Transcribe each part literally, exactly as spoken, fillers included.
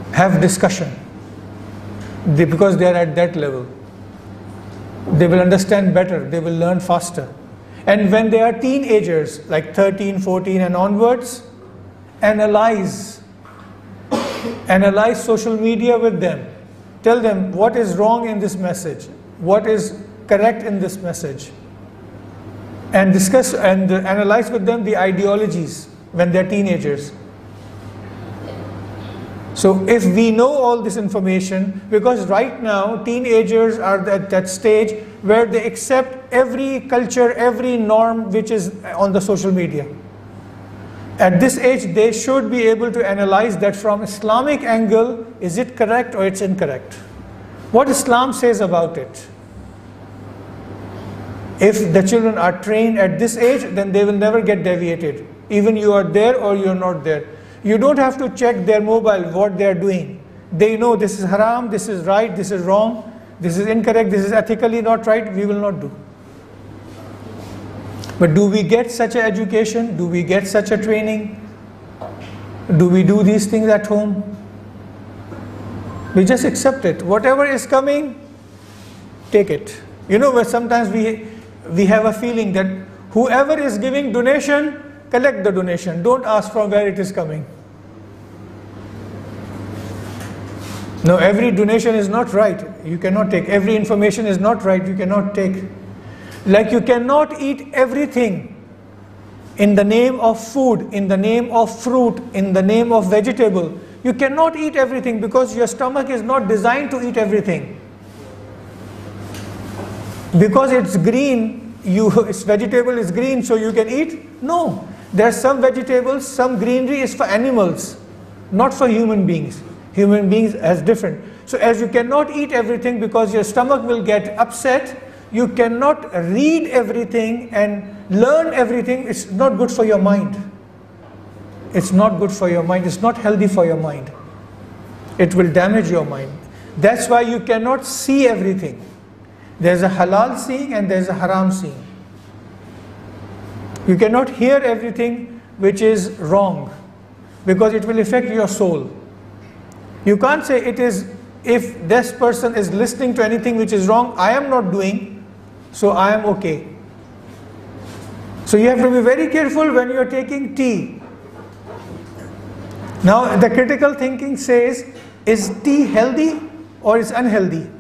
have discussion, they, because they are at that level. They will understand better, they will learn faster. And when they are teenagers, like thirteen, fourteen and onwards, analyze, analyze social media with them. Tell them what is wrong in this message, what is correct in this message. And discuss and analyze with them the ideologies when they are teenagers. So if we know all this information, because right now teenagers are at that stage where they accept every culture, every norm which is on the social media. At this age, they should be able to analyze that from Islamic angle, is it correct or it's incorrect? What Islam says about it. If the children are trained at this age, then they will never get deviated. Even you are there or you are not there. You don't have to check their mobile, what they are doing. They know this is haram, this is right, this is wrong, this is incorrect, this is ethically not right, we will not do. But do we get such an education? Do we get such a training? Do we do these things at home? We just accept it. Whatever is coming, take it. You know, where sometimes we, we have a feeling that whoever is giving donation, collect the donation. Don't ask from where it is coming. No, every donation is not right. You cannot take. Every information is not right. You cannot take. Like you cannot eat everything in the name of food, in the name of fruit, in the name of vegetable. You cannot eat everything because your stomach is not designed to eat everything. Because it's green, you, its vegetable is green, so you can eat? No. There are some vegetables, some greenery is for animals, not for human beings. Human beings as different. So as you cannot eat everything because your stomach will get upset, you cannot read everything and learn everything. It's not good for your mind. It's not good for your mind. It's not healthy for your mind. It will damage your mind. That's why you cannot see everything. There's a halal seeing and there's a haram seeing. You cannot hear everything which is wrong because it will affect your soul. You can't say it is, if this person is listening to anything which is wrong, I am not doing, so I am okay. So you have to be very careful when you are taking tea. Now the critical thinking says, is tea healthy or is unhealthy?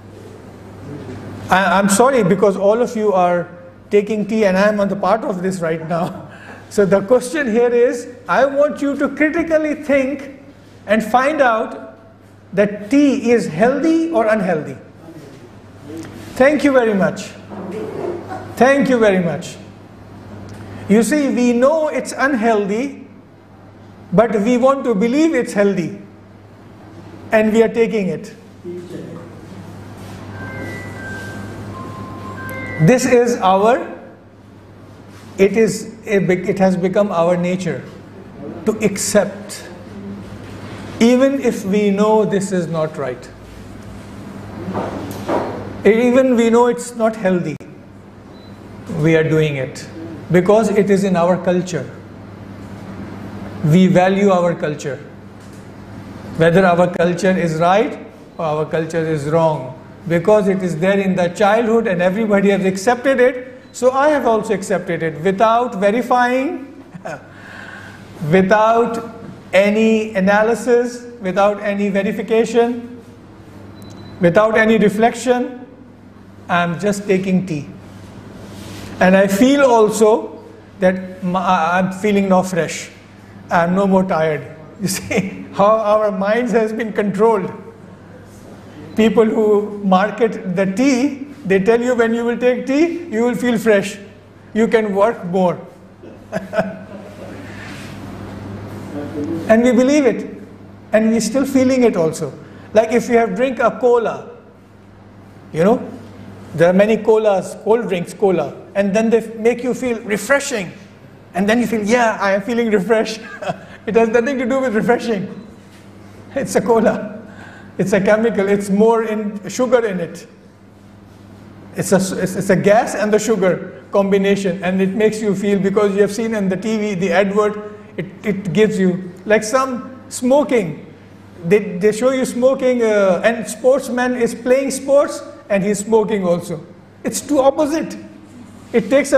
I, I'm sorry because all of you are taking tea and I am on the part of this right now. So the question here is, I want you to critically think and find out that tea is healthy or unhealthy. Thank you very much. Thank you very much. You see, we know it's unhealthy, but we want to believe it's healthy. And we are taking it. This is our, it is, it has become our nature to accept, even if we know this is not right. Even we know it's not healthy, we are doing it because it is in our culture. We value our culture. Whether our culture is right or our culture is wrong. Because it is there in the childhood and everybody has accepted it, so I have also accepted it without verifying, without any analysis, without any verification, without any reflection. I am just taking tea. And I feel also that I am feeling now fresh. I am no more tired. You see how our minds has been controlled. People who market the tea, they tell you when you will take tea, you will feel fresh. You can work more. And we believe it. And we're still feeling it also. Like if you have drink a cola, you know, there are many colas, cold drinks, cola, and then they make you feel refreshing. And then you feel, yeah, I am feeling refreshed. It has nothing to do with refreshing. It's a cola. It's a chemical, it's more in sugar in it. It's a, it's a gas and the sugar combination, and it makes you feel, because you have seen in the T V, the advert, it, it gives you, like some smoking. they, they show you smoking, uh, and sportsman is playing sports and he's smoking also. It's too opposite. It takes a